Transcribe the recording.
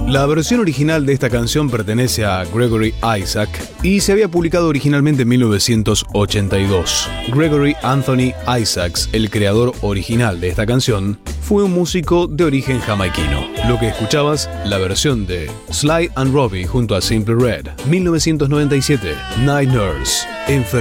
La versión original de esta canción pertenece a Gregory Isaac y se había publicado originalmente en 1982. Gregory Anthony Isaacs, el creador original de esta canción, fue un músico de origen jamaiquino. Lo que escuchabas, la versión de Sly and Robbie junto a Simply Red, 1997, Night Nurse,